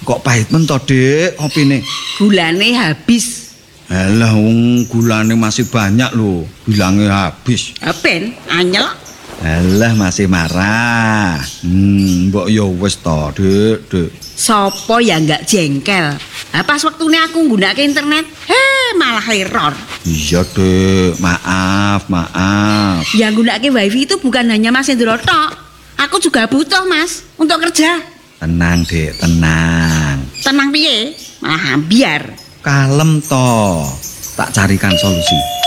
Kok pahit men to, Dik, kopine? Gulane habis. Alah wong gulane masih banyak lho, bilangnya habis. Ben, anyel. Alah masih marah. Mbok yo wis to, Dik. Sopo ya nggak jengkel. Pas waktunya aku nggunakake internet, malah error. Iya, Dik. Maaf. Yang nggunakake wifi itu bukan hanya Mas Hendro tok. Aku juga butuh, Mas, untuk kerja. Tenang, Dik, tenang. Tenang piye? Malah ambiar. Kalem to. Tak carikan solusi.